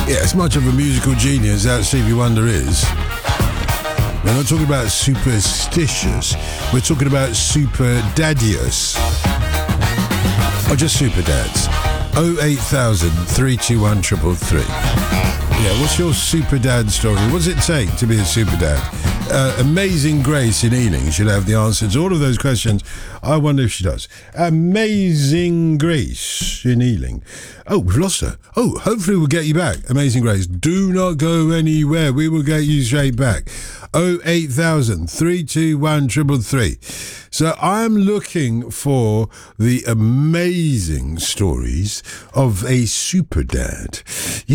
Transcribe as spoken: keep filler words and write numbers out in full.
Yeah, as much of a musical genius that Stevie Wonder is, we're not talking about superstitious, we're talking about super daddious. Or just super dads. oh eight thousand, three two one, three three three. Yeah, what's your super dad story? What does it take to be a super dad? Uh, Amazing Grace in Ealing should have the answer to all of those questions. I wonder if she does. Amazing Grace in Ealing. Oh, we've lost her. Oh, hopefully we'll get you back. Amazing Grace, do not go anywhere. We will get you straight back. oh eight thousand, three two one, three three three. So I'm looking for the amazing stories of a super dad.